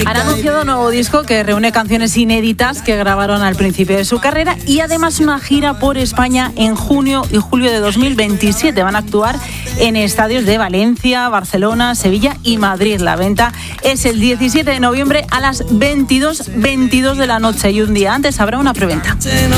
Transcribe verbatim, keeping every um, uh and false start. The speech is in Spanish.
Han anunciado un nuevo disco que reúne canciones inéditas que grabaron al principio de su carrera y además una gira por España en junio y julio de dos mil veintisiete. Van a actuar en estadios de Valencia, Barcelona, Sevilla y Madrid. La venta es el diecisiete de noviembre a las veintidós veintidós de la noche y un día antes habrá una preventa.